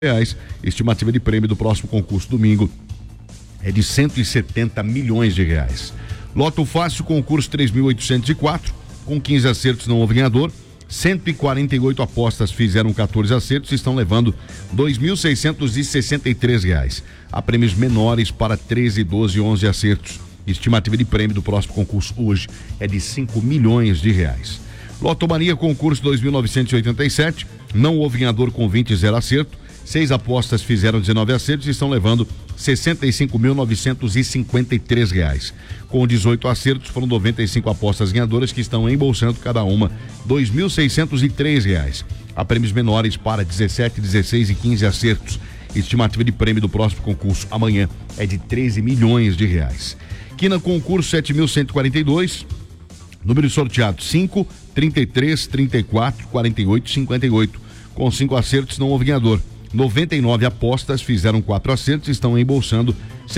reais. Estimativa de prêmio do próximo concurso domingo é de 170 milhões de reais. Loto Fácil, concurso 3.804, com 15 acertos não houve ganhador. 148 apostas fizeram 14 acertos e estão levando R$2.663. Há prêmios menores para 13, 12 e 11 acertos. Estimativa de prêmio do próximo concurso hoje é de 5 milhões de reais. Lotomania, concurso 2.987, não houve ganhador com 20 e 0 acerto. 6 apostas fizeram 19 acertos e estão levando R$65.953. Com 18 acertos, foram 95 apostas ganhadoras que estão embolsando cada uma R$2.603. Há prêmios menores para 17, 16 e 15 acertos. Estimativa de prêmio do próximo concurso amanhã é de 13 milhões de reais. Quina, concurso 7.142, números sorteados 5, 33, 34, 48 e 58. Com 5 acertos não houve ganhador. 99 apostas fizeram 4 acertos e estão embolsando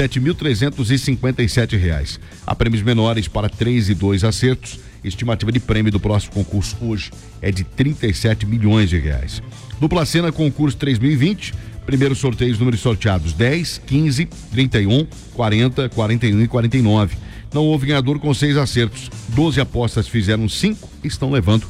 R$7.357. Há prêmios menores para 3 e 2 acertos. Estimativa de prêmio do próximo concurso hoje é de 37 milhões de reais. Dupla Sena, concurso 3020, primeiros sorteios, números sorteados 10, 15, 31, 40, 41 e 49. Não houve ganhador com 6 acertos. 12 apostas fizeram 5 e estão levando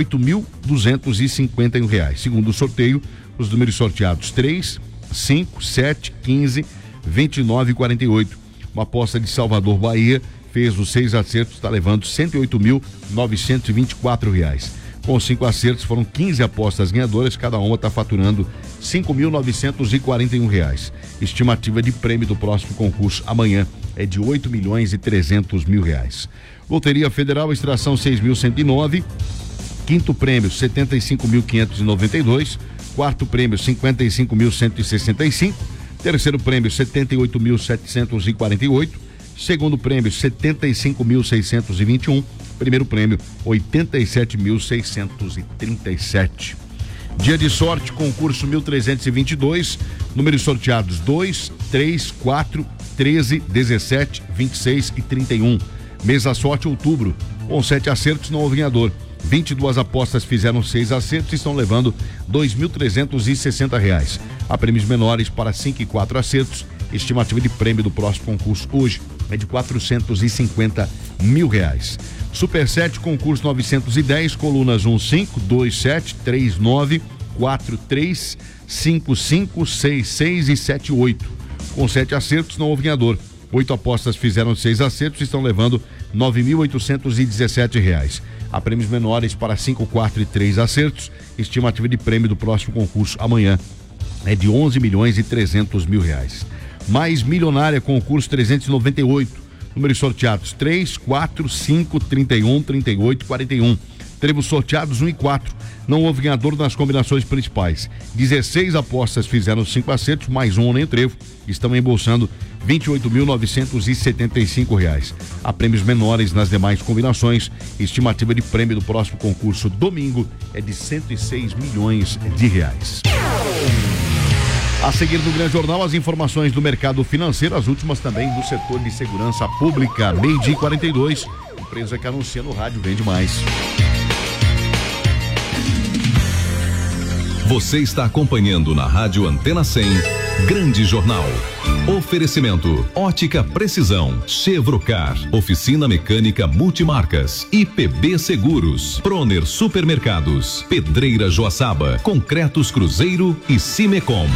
R$8.251. Segundo o sorteio, os números sorteados 3, 5, 7, 15, 29 e 48. Uma aposta de Salvador, Bahia, fez os 6 acertos, está levando R$108.924. Com 5 acertos, foram 15 apostas ganhadoras, cada uma está faturando R$5.941. Estimativa de prêmio do próximo concurso amanhã é de R$8.300.000. Loteria Federal, extração 6.109, quinto prêmio 75.592, quarto prêmio 55.165, terceiro prêmio 78.748, segundo prêmio 75.621, primeiro prêmio 87.637. Dia de sorte, concurso 1322, números sorteados 2, 3, 4, 13, 17, 26 e 31. Mês da sorte, outubro, com 7 acertos não houve ganhador. 22 apostas fizeram 6 acertos e estão levando R$2.360. Há prêmios menores para 5 e 4 acertos. Estimativa de prêmio do próximo concurso hoje é de R$450 mil. Super 7, concurso 910, colunas 1, 5, 2, 7, 3, 9, 4, 3, 5, 5, 6, 6 e 7, 8. Com 7 acertos não houve ganhador. 8 apostas fizeram 6 acertos e estão levando R$9.817. Há prêmios menores para 5, 4 e 3 acertos. Estimativa de prêmio do próximo concurso amanhã é de R$11.300.000. Mais milionária, concurso 398. Números sorteados 3, 4, 5, 31, 38 e 41. Trevos sorteados 1 e 4. Não houve ganhador nas combinações principais. 16 apostas fizeram 5 acertos, mais um nem trevo. Estão embolsando R$28.975. Há prêmios menores nas demais combinações. Estimativa de prêmio do próximo concurso domingo é de R$106 milhões. A seguir no Grande Jornal, as informações do mercado financeiro, as últimas também do setor de segurança pública. 12:42. Empresa que anuncia no rádio vende mais. Você está acompanhando na Rádio Antena 100, Grande Jornal. Oferecimento: Ótica Precisão, Chevrocar, Oficina Mecânica Multimarcas, IPB Seguros, Proner Supermercados, Pedreira Joaçaba, Concretos Cruzeiro e Cimecom.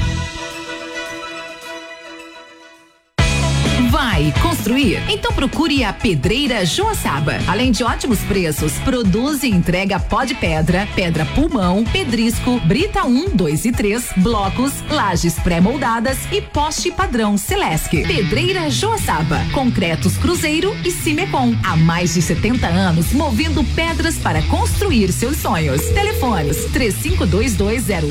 Vai construir? Então procure a Pedreira Joaçaba. Além de ótimos preços, produz e entrega pó de pedra, pedra pulmão, pedrisco, brita 1, 2 e 3, blocos, lajes pré-moldadas e poste padrão Celesc. Pedreira Joaçaba, Concretos Cruzeiro e Cimecom. Há mais de 70 anos movendo pedras para construir seus sonhos. Telefones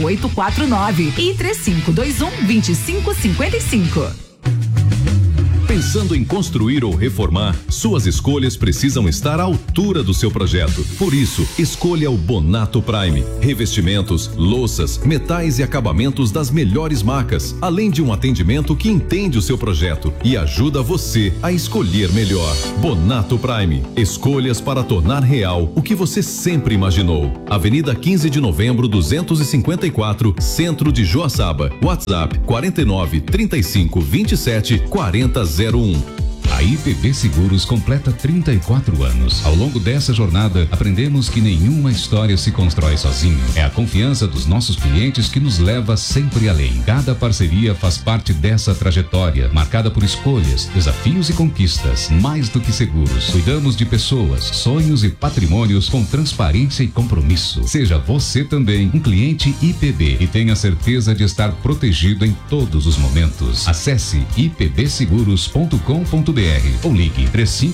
35220849 e 3521-2555. Pensando em construir ou reformar, suas escolhas precisam estar à altura do seu projeto. Por isso, escolha o Bonato Prime. Revestimentos, louças, metais e acabamentos das melhores marcas, além de um atendimento que entende o seu projeto e ajuda você a escolher melhor. Bonato Prime. Escolhas para tornar real o que você sempre imaginou. Avenida 15 de Novembro, 254, Centro de Joaçaba. WhatsApp 49 35 27 4001. A IPB Seguros completa 34 anos. Ao longo dessa jornada, aprendemos que nenhuma história se constrói sozinho. É a confiança dos nossos clientes que nos leva sempre além. Cada parceria faz parte dessa trajetória, marcada por escolhas, desafios e conquistas. Mais do que seguros, cuidamos de pessoas, sonhos e patrimônios com transparência e compromisso. Seja você também um cliente IPB e tenha certeza de estar protegido em todos os momentos. Acesse ipbseguros.com.br ou ligue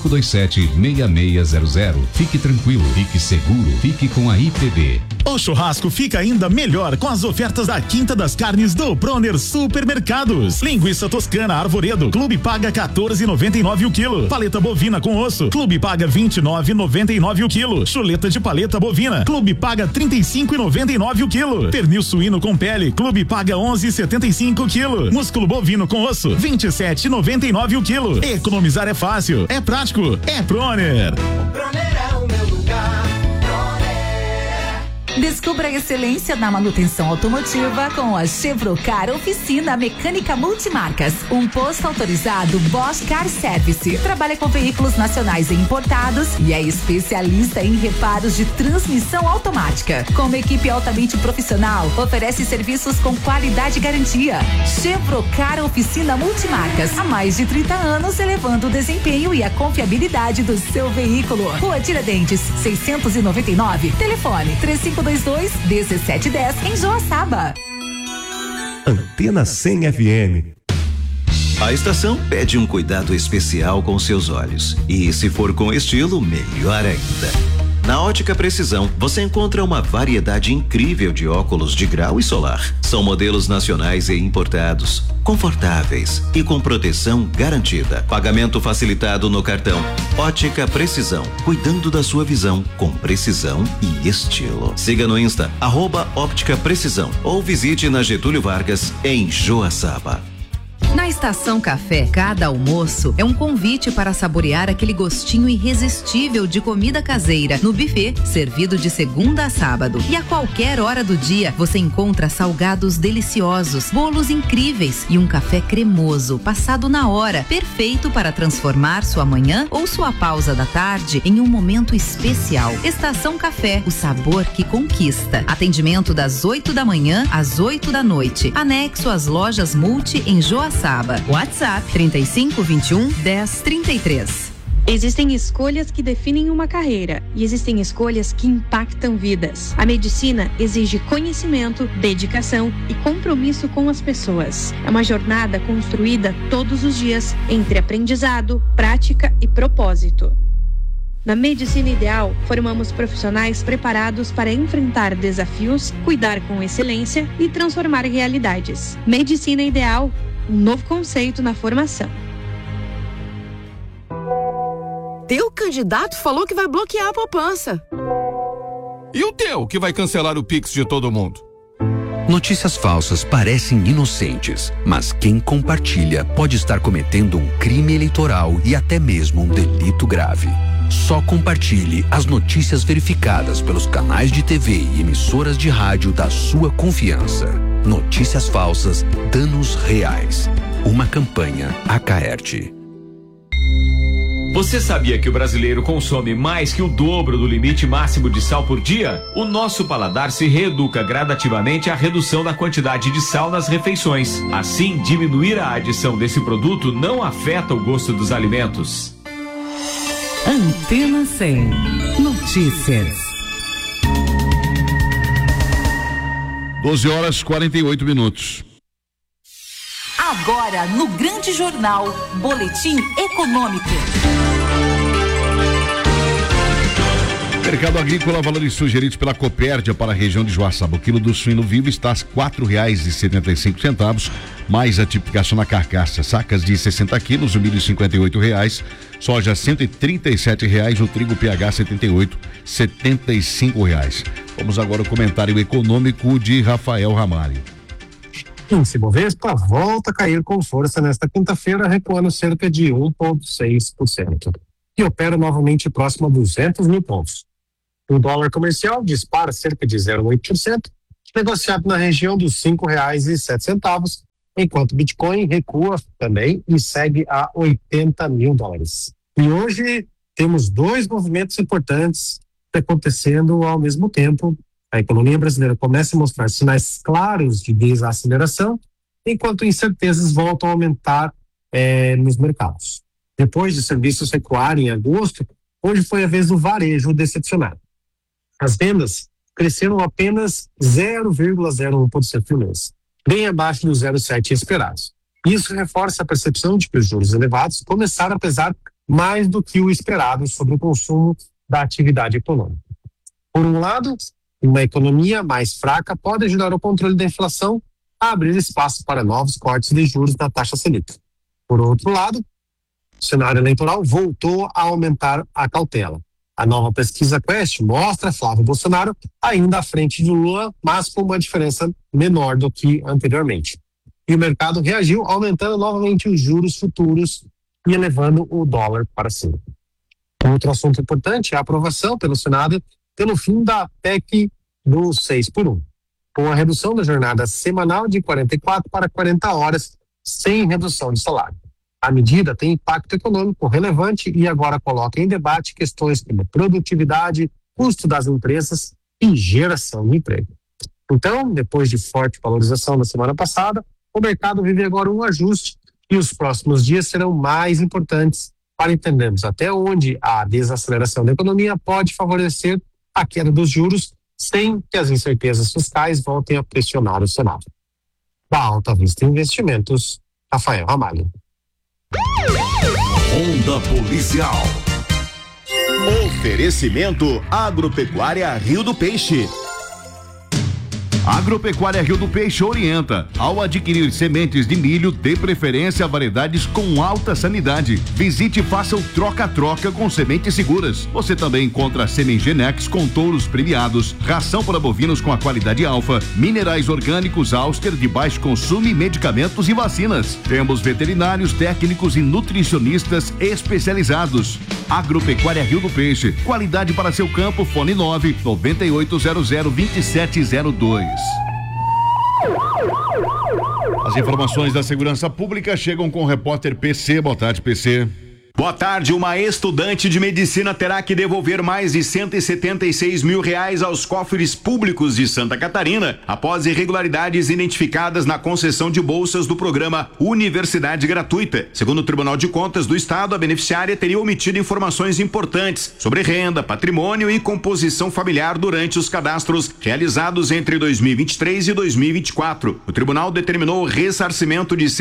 3527-6600. Fique tranquilo, fique seguro, fique com a IPB. O churrasco fica ainda melhor com as ofertas da Quinta das Carnes do Proner Supermercados. Linguiça toscana Arvoredo, Clube paga 14,99 o quilo. Paleta bovina com osso, Clube paga 29,99 o quilo. Chuleta de paleta bovina, Clube paga 35,99 o quilo. Pernil suíno com pele, Clube paga 11,75 o quilo. Músculo bovino com osso, 27,99 o quilo. Economizar é fácil, é prático, é Proner. Proner é o meu lugar. Descubra a excelência na manutenção automotiva com a Chevrocar Oficina Mecânica Multimarcas. Um posto autorizado Bosch Car Service. Trabalha com veículos nacionais e importados e é especialista em reparos de transmissão automática. Com uma equipe altamente profissional, oferece serviços com qualidade e garantia. Chevrocar Oficina Multimarcas. Há mais de 30 anos, elevando o desempenho e a confiabilidade do seu veículo. Rua Tiradentes, 699. Telefone 3522-1710 em Joaçaba. Antena 100 FM. A estação pede um cuidado especial com seus olhos. E se for com estilo, melhor ainda. Na Ótica Precisão, você encontra uma variedade incrível de óculos de grau e solar. São modelos nacionais e importados, confortáveis e com proteção garantida. Pagamento facilitado no cartão. Ótica Precisão, cuidando da sua visão com precisão e estilo. Siga no Insta, @Óptica Precisão, ou visite na Getúlio Vargas, em Joaçaba. Na Estação Café, cada almoço é um convite para saborear aquele gostinho irresistível de comida caseira no buffet, servido de segunda a sábado. E a qualquer hora do dia, você encontra salgados deliciosos, bolos incríveis e um café cremoso, passado na hora, perfeito para transformar sua manhã ou sua pausa da tarde em um momento especial. Estação Café, o sabor que conquista. Atendimento das 8 da manhã às 8 da noite. Anexo às lojas Multi em Joaçaba. WhatsApp 3521-1033. Existem escolhas que definem uma carreira e existem escolhas que impactam vidas. A medicina exige conhecimento, dedicação e compromisso com as pessoas. É uma jornada construída todos os dias entre aprendizado, prática e propósito. Na Medicina Ideal, formamos profissionais preparados para enfrentar desafios, cuidar com excelência e transformar realidades. Medicina Ideal, um novo conceito na formação. Teu candidato falou que vai bloquear a poupança. E o teu, que vai cancelar o Pix de todo mundo? Notícias falsas parecem inocentes, mas quem compartilha pode estar cometendo um crime eleitoral e até mesmo um delito grave. Só compartilhe as notícias verificadas pelos canais de TV e emissoras de rádio da sua confiança. Notícias falsas, danos reais. Uma campanha Acaerte. Você sabia que o brasileiro consome mais que o dobro do limite máximo de sal por dia? O nosso paladar se reeduca gradativamente à redução da quantidade de sal nas refeições. Assim, diminuir a adição desse produto não afeta o gosto dos alimentos. Antena 100 Notícias. 12h48. Agora, no Grande Jornal, Boletim Econômico. Mercado agrícola, valores sugeridos pela Copérdia para a região de Joaçaba. O quilo do suíno vivo está a R$ 4,75, mais a tipificação na carcaça. Sacas de 60 quilos, o milho R$58, soja R$137, o trigo PH 78, R$75. Vamos agora ao comentário econômico de Rafael Ramalho. Índice Bovespa volta a cair com força nesta quinta-feira, recuando cerca de 1,6% e opera novamente próximo a 200 mil pontos. O dólar comercial dispara cerca de 0,8%, negociado na região dos R$5,07, enquanto o Bitcoin recua também e segue a $80 mil. E hoje temos dois movimentos importantes acontecendo ao mesmo tempo. A economia brasileira começa a mostrar sinais claros de desaceleração, enquanto incertezas voltam a aumentar nos mercados. Depois de serviços recuarem em agosto, hoje foi a vez do varejo decepcionar. As vendas cresceram apenas 0,01% no mês, bem abaixo do 0,7% esperados. Isso reforça a percepção de que os juros elevados começaram a pesar mais do que o esperado sobre o consumo da atividade econômica. Por um lado, uma economia mais fraca pode ajudar o controle da inflação a abrir espaço para novos cortes de juros na taxa Selic. Por outro lado, o cenário eleitoral voltou a aumentar a cautela. A nova pesquisa Quest mostra Flávio Bolsonaro ainda à frente de Lula, mas com uma diferença menor do que anteriormente. E o mercado reagiu, aumentando novamente os juros futuros e elevando o dólar para cima. Outro assunto importante é a aprovação pelo Senado pelo fim da PEC do 6x1, com a redução da jornada semanal de 44 para 40 horas, sem redução de salário. A medida tem impacto econômico relevante e agora coloca em debate questões como produtividade, custo das empresas e geração de emprego. Então, depois de forte valorização na semana passada, o mercado vive agora um ajuste e os próximos dias serão mais importantes para entendermos até onde a desaceleração da economia pode favorecer a queda dos juros sem que as incertezas fiscais voltem a pressionar o Senado. Da Alta Vista Investimentos, Rafael Ramalho. Onda Policial. Oferecimento Agropecuária Rio do Peixe. Agropecuária Rio do Peixe orienta. Ao adquirir sementes de milho, dê preferência a variedades com alta sanidade. Visite e faça o troca-troca com sementes seguras. Você também encontra Semengenex com touros premiados, ração para bovinos com a qualidade alfa, minerais orgânicos Auster de baixo consumo e medicamentos e vacinas. Temos veterinários, técnicos e nutricionistas especializados. Agropecuária Rio do Peixe. Qualidade para seu campo. Fone 998002702. As informações da segurança pública chegam com o repórter PC. Boa tarde, PC. Boa tarde. Uma estudante de medicina terá que devolver mais de R$176 mil aos cofres públicos de Santa Catarina após irregularidades identificadas na concessão de bolsas do programa Universidade Gratuita. Segundo o Tribunal de Contas do Estado, a beneficiária teria omitido informações importantes sobre renda, patrimônio e composição familiar durante os cadastros realizados entre 2023 e 2024. O tribunal determinou o ressarcimento de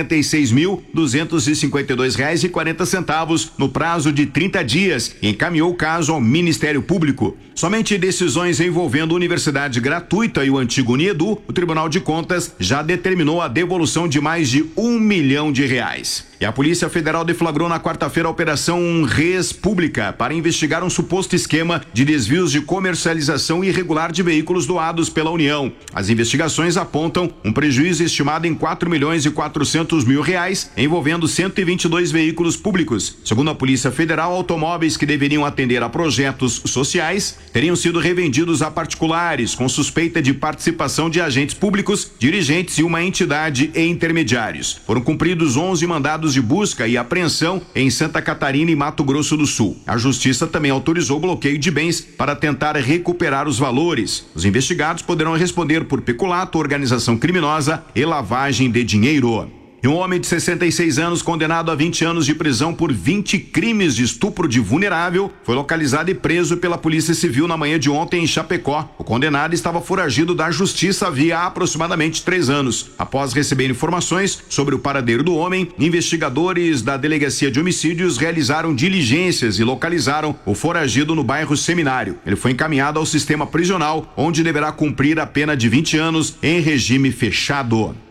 R$176.252,40 no prazo de 30 dias e encaminhou o caso ao Ministério Público. Somente decisões envolvendo Universidade Gratuita e o antigo Uniedu, o Tribunal de Contas já determinou a devolução de mais de R$1 milhão. E a Polícia Federal deflagrou na quarta-feira a Operação Res Pública para investigar um suposto esquema de desvios de comercialização irregular de veículos doados pela União. As investigações apontam um prejuízo estimado em R$4.400.000 envolvendo 122 veículos públicos. Segundo a Polícia Federal, automóveis que deveriam atender a projetos sociais teriam sido revendidos a particulares com suspeita de participação de agentes públicos, dirigentes e uma entidade e intermediários. Foram cumpridos 11 mandados de busca e apreensão em Santa Catarina e Mato Grosso do Sul. A Justiça também autorizou o bloqueio de bens para tentar recuperar os valores. Os investigados poderão responder por peculato, organização criminosa e lavagem de dinheiro. E um homem de 66 anos, condenado a 20 anos de prisão por 20 crimes de estupro de vulnerável, foi localizado e preso pela Polícia Civil na manhã de ontem em Chapecó. O condenado estava foragido da Justiça havia aproximadamente 3 anos. Após receber informações sobre o paradeiro do homem, investigadores da Delegacia de Homicídios realizaram diligências e localizaram o foragido no bairro Seminário. Ele foi encaminhado ao sistema prisional, onde deverá cumprir a pena de 20 anos em regime fechado.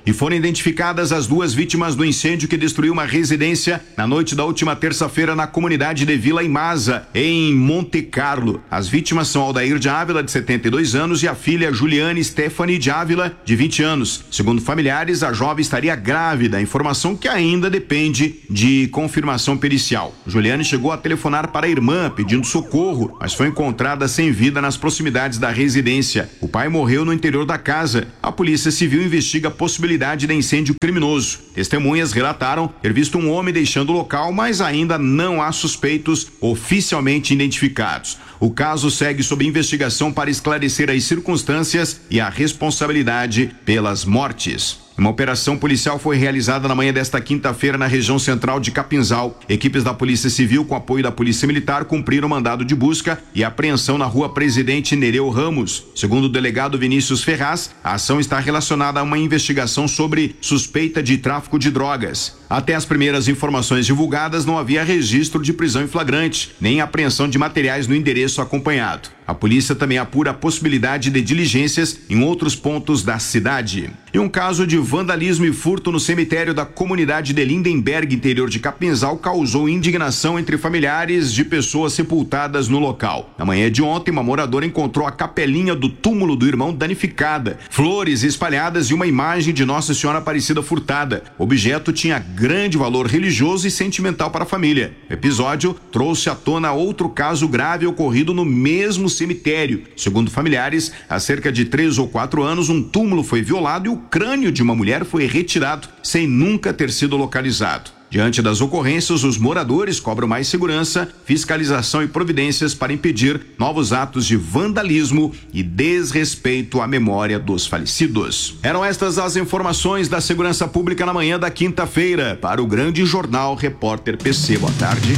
E foram identificadas as 2 vítimas do incêndio que destruiu uma residência na noite da última terça-feira na comunidade de Vila Imasa, em Monte Carlo. As vítimas são Aldair de Ávila, de 72 anos, e a filha Juliane Stephanie de Ávila, de 20 anos. Segundo familiares, a jovem estaria grávida, informação que ainda depende de confirmação pericial. Juliane chegou a telefonar para a irmã pedindo socorro, mas foi encontrada sem vida nas proximidades da residência. O pai morreu no interior da casa. A Polícia Civil investiga a possibilidade de incêndio criminoso. Testemunhas relataram ter visto um homem deixando o local, mas ainda não há suspeitos oficialmente identificados. O caso segue sob investigação para esclarecer as circunstâncias e a responsabilidade pelas mortes. Uma operação policial foi realizada na manhã desta quinta-feira na região central de Capinzal. Equipes da Polícia Civil, com apoio da Polícia Militar, cumpriram mandado de busca e apreensão na rua Presidente Nereu Ramos. Segundo o delegado Vinícius Ferraz, a ação está relacionada a uma investigação sobre suspeita de tráfico de drogas. Até as primeiras informações divulgadas, não havia registro de prisão em flagrante, nem apreensão de materiais no endereço acompanhado. A polícia também apura a possibilidade de diligências em outros pontos da cidade. E um caso de vandalismo e furto no cemitério da comunidade de Lindenberg, interior de Capinzal, causou indignação entre familiares de pessoas sepultadas no local. Na manhã de ontem, uma moradora encontrou a capelinha do túmulo do irmão danificada, flores espalhadas e uma imagem de Nossa Senhora Aparecida furtada. O objeto tinha grande valor religioso e sentimental para a família. O episódio trouxe à tona outro caso grave ocorrido no mesmo cemitério. Segundo familiares, há cerca de 3 ou 4 anos, um túmulo foi violado e o crânio de uma mulher foi retirado sem nunca ter sido localizado. Diante das ocorrências, os moradores cobram mais segurança, fiscalização e providências para impedir novos atos de vandalismo e desrespeito à memória dos falecidos. Eram estas as informações da segurança pública na manhã da quinta-feira. Para o Grande Jornal, repórter PC. Boa tarde.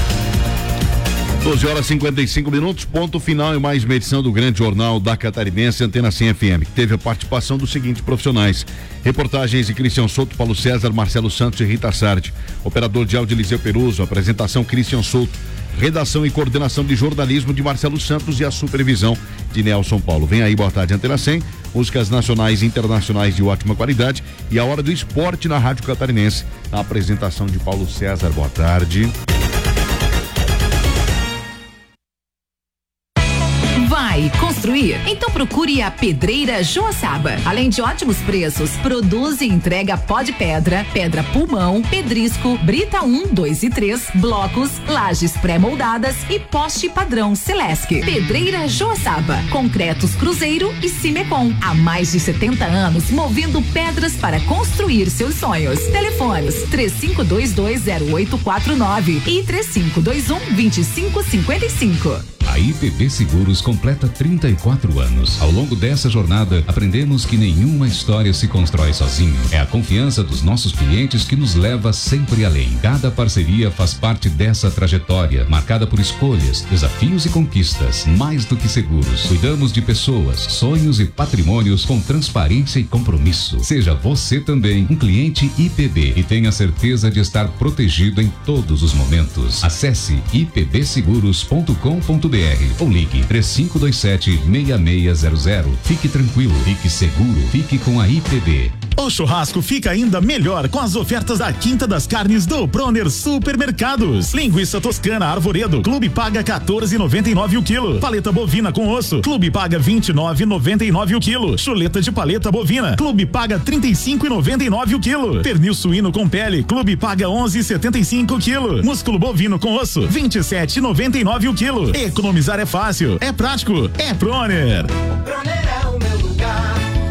12h55, ponto final em mais uma edição do Grande Jornal da Catarinense, Antena 100 FM, que teve a participação dos seguintes profissionais: reportagens de Cristian Souto, Paulo César, Marcelo Santos e Rita Sardi. Operador de áudio Eliseu Peruso, apresentação Cristian Souto, redação e coordenação de jornalismo de Marcelo Santos e a supervisão de Nelson Paulo. Vem aí, boa tarde, Antena 100, músicas nacionais e internacionais de ótima qualidade e a hora do esporte na Rádio Catarinense, a apresentação de Paulo César. Boa tarde. Vai construir? Então procure a Pedreira Joaçaba. Além de ótimos preços, produz e entrega pó de pedra, pedra pulmão, pedrisco, brita 1, 2 e 3, blocos, lajes pré-moldadas e poste padrão Celesc. Pedreira Joaçaba, concretos Cruzeiro e Cimecon. Há mais de 70 anos movendo pedras para construir seus sonhos. Telefones 35220849 e 3521-2555. A IPB Seguros completa 34 anos. Ao longo dessa jornada, aprendemos que nenhuma história se constrói sozinho. É a confiança dos nossos clientes que nos leva sempre além. Cada parceria faz parte dessa trajetória, marcada por escolhas, desafios e conquistas. Mais do que seguros, cuidamos de pessoas, sonhos e patrimônios com transparência e compromisso. Seja você também um cliente IPB e tenha certeza de estar protegido em todos os momentos. Acesse ipbseguros.com.br ou ligue 3527-6600. Fique tranquilo, fique seguro, fique com a IPB. O churrasco fica ainda melhor com as ofertas da Quinta das Carnes do Proner Supermercados. Linguiça toscana Arvoredo, Clube paga 14,99 o quilo. Paleta bovina com osso, Clube paga 29,99 o quilo. Chuleta de paleta bovina, Clube paga 35,99 o quilo. Pernil suíno com pele, Clube paga 11,75 o quilo. Músculo bovino com osso, 27,99 o quilo. Economizar é fácil, é prático, é Proner. Proner é o meu lugar.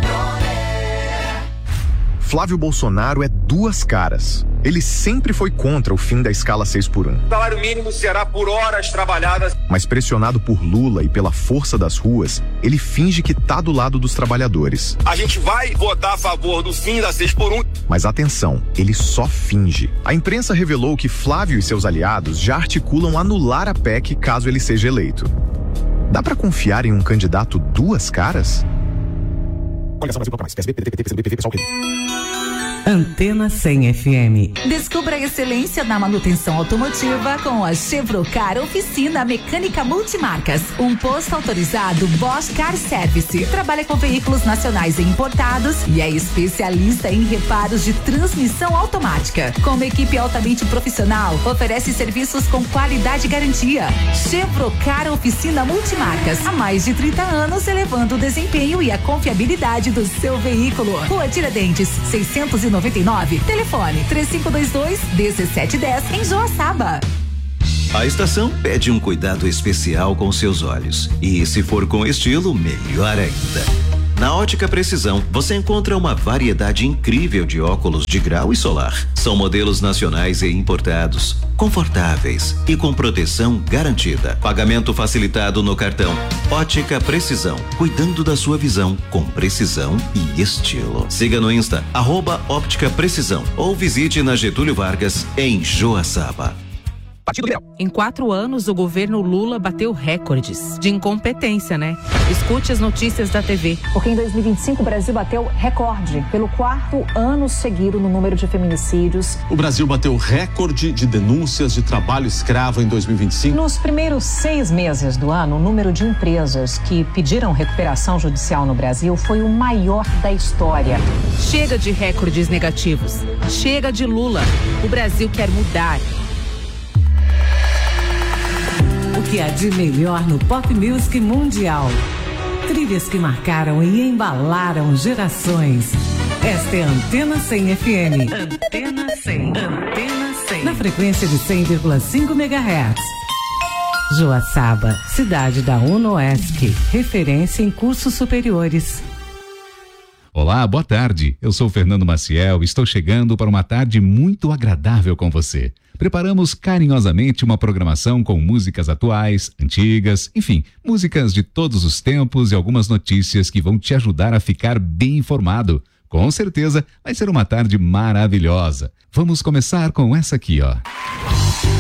Flávio Bolsonaro é duas caras. Ele sempre foi contra o fim da escala 6x1. O salário mínimo será por horas trabalhadas. Mas pressionado por Lula e pela força das ruas, ele finge que tá do lado dos trabalhadores. A gente vai votar a favor do fim da 6x1. Mas atenção, ele só finge. A imprensa revelou que Flávio e seus aliados já articulam anular a PEC caso ele seja eleito. Dá pra confiar em um candidato duas caras? Antena 100 FM. Descubra a excelência na manutenção automotiva com a Chevrocar Oficina Mecânica Multimarcas. Um posto autorizado Bosch Car Service. Trabalha com veículos nacionais e importados e é especialista em reparos de transmissão automática. Com uma equipe altamente profissional, oferece serviços com qualidade e garantia. Chevrocar Oficina Multimarcas. Há mais de 30 anos, elevando o desempenho e a confiabilidade do seu veículo. Rua Tiradentes, 699. Telefone 3522-1710 em Joaçaba. A estação pede um cuidado especial com seus olhos. E se for com estilo, melhor ainda. Na Ótica Precisão, você encontra uma variedade incrível de óculos de grau e solar. São modelos nacionais e importados, confortáveis e com proteção garantida. Pagamento facilitado no cartão. Ótica Precisão, cuidando da sua visão com precisão e estilo. Siga no Insta, @Óptica Precisão, ou visite na Getúlio Vargas, em Joaçaba. Em 4 anos, o governo Lula bateu recordes de incompetência, né? Escute as notícias da TV. Porque em 2025 o Brasil bateu recorde pelo 4º ano seguido no número de feminicídios. O Brasil bateu recorde de denúncias de trabalho escravo em 2025. Nos primeiros 6 meses do ano, o número de empresas que pediram recuperação judicial no Brasil foi o maior da história. Chega de recordes negativos. Chega de Lula. O Brasil quer mudar. O que há de melhor no pop music mundial. Trilhas que marcaram e embalaram gerações. Esta é a Antena 100 FM. Antena 100. Antena 100. Na frequência de 100,5 MHz. Joaçaba, cidade da UNOESC, referência em cursos superiores. Olá, boa tarde. Eu sou Fernando Maciel e estou chegando para uma tarde muito agradável com você. Preparamos carinhosamente uma programação com músicas atuais, antigas, enfim, músicas de todos os tempos e algumas notícias que vão te ajudar a ficar bem informado. Com certeza vai ser uma tarde maravilhosa. Vamos começar com essa aqui, ó.